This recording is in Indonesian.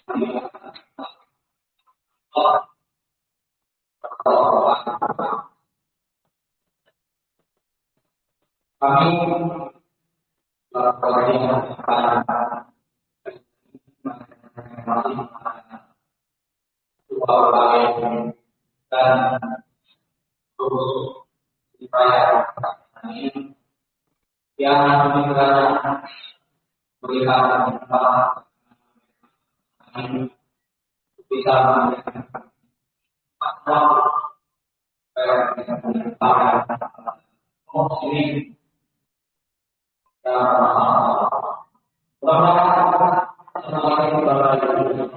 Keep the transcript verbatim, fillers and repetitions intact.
Kami melakukan dua lain dan terus dipercaya yang juga melihat bisa ini dan